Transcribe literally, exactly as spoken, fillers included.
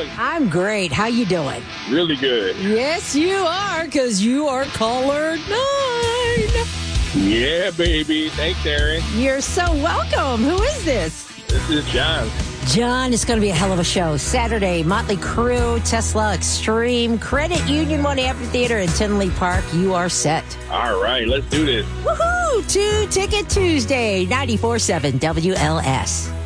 doing? I'm great. How you doing? Really good. Yes, you are, because you are caller nine. Yeah, baby. Thanks, Aaron. You're so welcome. Who is this? This is John. John, it's going to be a hell of a show. Saturday, Motley Crue, Tesla Extreme, Credit Union One Amphitheater in Tinley Park. You are set. All right, let's do this. Woohoo! Two Ticket Tuesday, ninety-four point seven W L S.